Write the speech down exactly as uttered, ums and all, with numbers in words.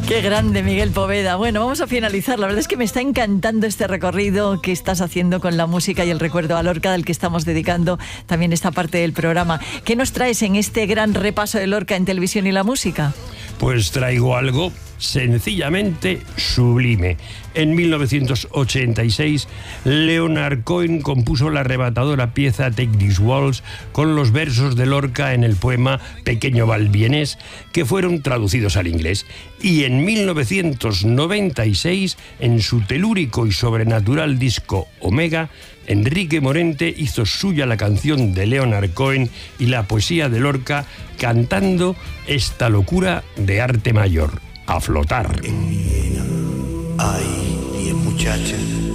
Qué grande, Miguel Poveda. Bueno, vamos a finalizar. La verdad es que me está encantando este recorrido que estás haciendo con la música y el recuerdo a Lorca, del que estamos dedicando también esta parte del programa. ¿Qué nos traes en este gran repaso de Lorca en televisión y la música? Pues traigo algo sencillamente sublime. En mil novecientos ochenta y seis, Leonard Cohen compuso la arrebatadora pieza Take These Walls con los versos de Lorca en el poema Pequeño Balbienés, que fueron traducidos al inglés. Y en mil novecientos noventa y seis, en su telúrico y sobrenatural disco Omega, Enrique Morente hizo suya la canción de Leonard Cohen y la poesía de Lorca, cantando esta locura de arte mayor: A flotar. En Viena hay diez muchachas